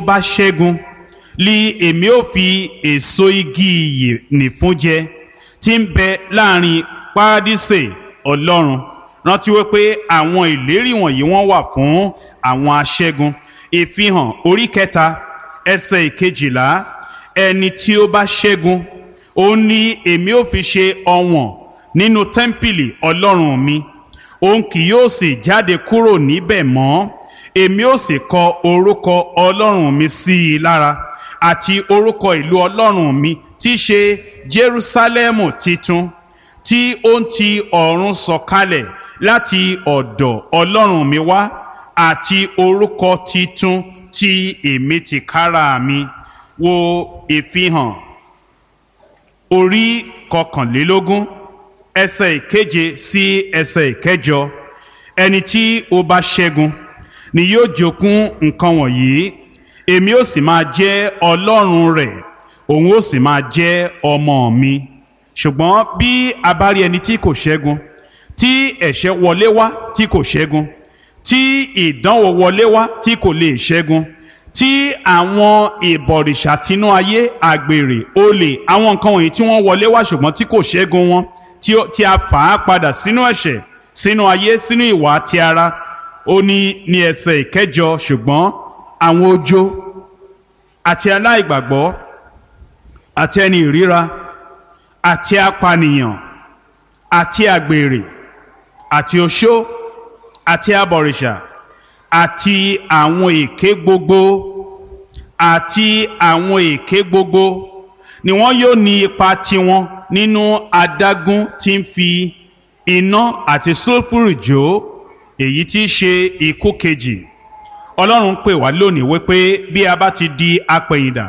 bá ṣẹ́gun li èmi ó fi èso igi ìyè nìfún jẹ tí ń bẹ láàrin párádísè Ọlọ́run. Rántí wípé àwọn ìlérí wọ̀nyí wọ́n wà fún àwọn aṣẹ́gun. Ìfihàn orí 3 ẹsẹ̀ 12, ẹni tí ó bá ṣẹ́gun òun ni èmi ó fi ṣe ọ̀wọ̀n nínú tẹ́ḿpìlì Ọlọ́run mi, òun kì yóò sì jáde kúrò níbẹ̀ mọ́. Èmi ó sì kọ orúkọ Ọlọ́run mi sí i lára, àti orúkọ ìlú Ọlọ́run mi tí í ṣe Jerúsálẹ́mù titun, tí ó ń ti ọ̀run sọ̀kalẹ̀ láti ọ̀dọ̀ Ọlọ́run mi wá, àti orúkọ titun tí èmi tìkára mi. Wo ìfihàn orí 21 ẹsẹ̀ 7 sí ẹsẹ̀ 8. Ẹni tí ó bá ṣẹ́gun ni yóò jogún nǹkan wọ̀nyí, èmi ó sì máa jẹ́ Ọlọ́run rẹ̀, òun ó sì máa jẹ́ ọmọ mi. Ṣùgbọ́n bí a bá rí ẹni tí kò ṣẹ́gun, tí ẹ̀ṣẹ̀ wọlé wá tí kò ṣẹ́gun, tí ìdánwò wọlé wá tí kò lè ṣẹ́gun, tí àwọn ìbọ̀rìṣà tinú ayé, àgbèrè, olè, àwọn nǹkan wọ̀nyí tí wọ́n wọlé wá ṣùgbọ́n tí kò ṣẹ́gun wọn, tí a fà á padà sínú ẹ̀ṣẹ̀, sínú ayé, sínú ìwà ti ara. Ó ní ẹsẹ̀ 9, ṣùgbọ́n àwọn ojo àti aláìgbàgbọ́ àti ẹni ìríra àti apànìyàn àti àgbèrè àti oṣó àti abọ̀rìṣà àti àwọn èké gbogbo ni wọ́n yóò ní ipa tiwọn nínú adágún tí ń fi iná àti sulfuru jó, èyí tí í ṣe ikú kejì. Ọlọ́run pè wá lónìí wípé bí a bá ti di apẹ̀yìndà,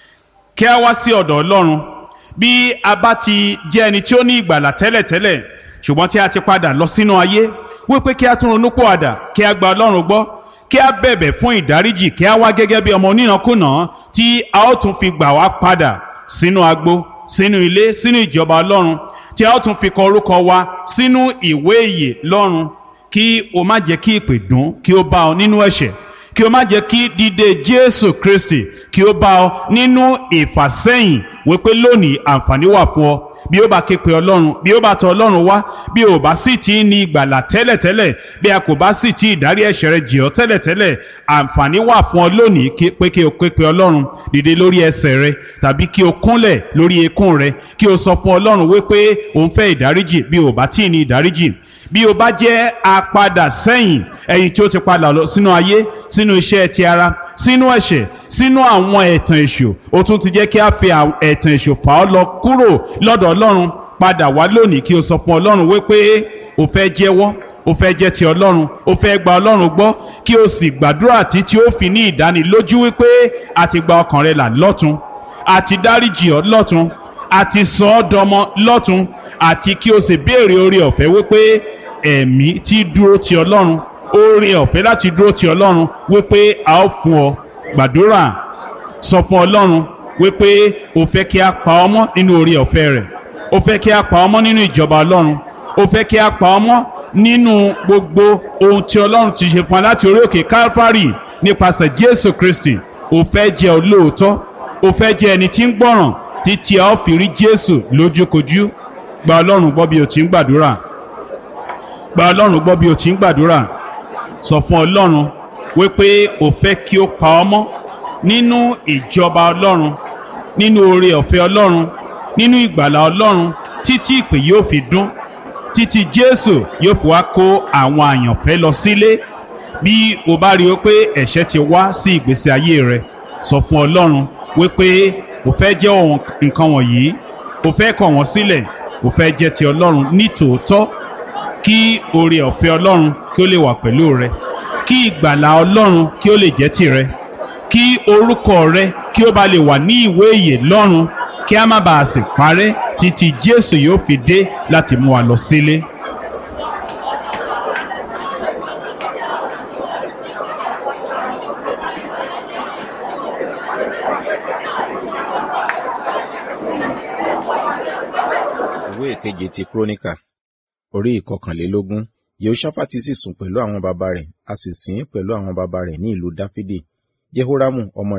kí a wá sí ọ̀dọ̀ Ọlọ́run. Bí a bá ti jẹ́ ẹni tí ó ní ìgbàlà tẹ́lẹ̀tẹ́lẹ̀ ṣùgbọ́n tí a ti padà lọ sínú ayé, wípé kí a tún ronúpìwàdà, kí a gba Ọlọ́run gbọ́, kí a bẹ̀bẹ̀ fún ìdáríjì, kí a wá gẹ́gẹ́ bí ọmọ onínàkúnà tí a ó tún fi gbà wá padà sínú agbo, sínú ilé, sínú ìjọba Ọlọ́run, tí a ó tún fi kọ orúkọ wa sínú ìwé ìyè lọ́run. Kí o má jẹ́ kí ìpè dùn kí ó bá ọ nínú ẹ̀ṣẹ̀, kí o má jẹ́ kí dídé Jésù Kristi kí ó bá ọ nínú ìfàsẹ́yìn, wípé lónìí àǹfààní wà fún ọ. Bí ó bá ké pe Ọlọ́run, bí ó bá tọ̀ Ọlọ́run wá, bí o bá sì ti ní ìgbàlà tẹ́lẹ̀tẹ́lẹ̀, bí a kò bá sì ti ìdárí ẹ̀ṣẹ̀ rẹ jì ọ́ tẹ́lẹ̀tẹ́lẹ̀, àǹfààní wà fún ọ lónìí pé kí o ké pe Ọlọ́run. Dìde lórí ẹsẹ̀ rẹ tàbí kí o kúnlẹ̀ lórí eékún rẹ, kí o sọ fún Ọlọ́run wípé o ń fẹ́ ìdáríjì bí o bá tí ní ìdáríjì. Bí o bá jẹ́ apadà sẹ́yìn, ẹ̀yin tí ó ti padà lọ sínú ayé, sínú iṣẹ́ ti ara, sínú ẹ̀ṣẹ̀, sínú àwọn ẹ̀tàn èṣù, ó tún ti jẹ́ kí a fi ẹ̀tàn èṣù fà ọ́ lọ kúrò lọ́dọ̀ Ọlọ́run. Padà wá lónìí kí o sọ fún Ọlọ́run wípé o fẹ́ jẹ́wọ́, o fẹ́ jẹ́ ti Ọlọ́run, o fẹ́ gba Ọlọ́run gbọ́, kí o sì gbàdúrà tí ó fi ní ìdánilójú wípé a ti gba ọkàn rẹ là lọ́tun, a ti dáríjì ọ́ lọ́tun, a ti sọ ọ́ dọmọ lọ́tun, àti kí o sì béèrè oore ọ̀fẹ́ wípé ẹ̀mí tí dúró ti Ọlọ́run, oore ọ̀fẹ́ láti dúró ti Ọlọ́run, wípé a ó fún ọ. Gbàdúrà, sọ fún Ọlọ́run wípé o fẹ́ kí a pa ọ́ mọ́ nínú oore ọ̀fẹ́ rẹ̀, o fẹ́ kí a pa ọ́ mọ́ nínú ìjọba Ọlọ́run, o fẹ́ kí a pa ọ́ mọ́ nínú gbogbo ohun tí Ọlọ́run ti ṣe fún wa láti orí òkè Kálífárì nípasẹ̀ Jésù Kristi. O fẹ́ jẹ́ olóòótọ́, o fẹ́ jẹ́ ẹni tí ń gbọ́ràn títí a ó fi rí Jésù lójúkojú. Gba Ọlọ́run gbọ́ bí o ti ń gbàdúrà. Gba Ọlọ́run gbọ́ bí o ti ń gbàdúrà. Sọ fún Ọlọ́run wípé o fẹ́ kí ó pa ọ́ mọ́ nínú ìjọba Ọlọ́run, nínú oore ọ̀fẹ́ Ọlọ́run, nínú ìgbàlà Ọlọ́run, títí ìpè yóò fi dún, títí Jésù yóò fi wá kó àwọn àyànfẹ́ lọ sílé. Bí o bá rí o pé ẹ̀ṣẹ̀ ti wá sí ìgbésí ayé rẹ, sọ fún Ọlọ́run wípé o fẹ́ jẹ́ nǹkan wọ̀nyí, o fẹ́ kọ̀ wọ́n sílẹ̀, o fẹ́ jẹ́ ti Ọlọ́run ní tòótọ́, kí oore ọ̀fẹ́ Ọlọ́run kí ó lè wà pẹ̀lú rẹ, kí ìgbàlà Ọlọ́run kí ó lè jẹ́ tìrẹ, kí orúkọ rẹ kí ó bá lè wà ní ìwé ìyè lọ́run, kí a má bàa sì parẹ́ títí Jésù yóò fi dé láti mú wa lọ sílé. Ìwé ìkeje ti Kíróníkà, orí 21. Yehoṣafati sì sùn pẹ̀lú àwọn baba rẹ̀, a sì sìn ín pẹ̀lú àwọn baba rẹ̀ ní ìlú Dáfídì. Jehoramu ọmọ